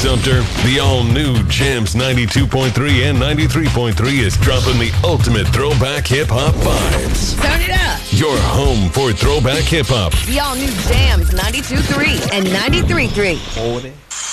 Sumter, the all-new Jams 92.3 and 93.3 is dropping the ultimate throwback hip-hop vibes. Turn it up. Your home for throwback hip-hop. The all-new Jams 92.3 and 93.3. Hold it.